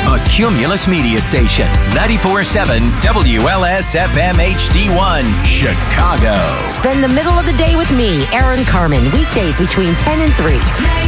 A Cumulus Media Station. 94.7 WLS-FM HD1, Chicago. Spend the middle of the day with me, Aaron Carmen, weekdays between 10 and 3.